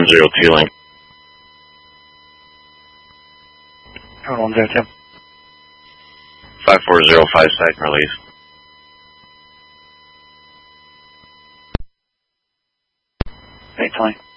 102 link. 102. 5405 second release. Hey, Tony.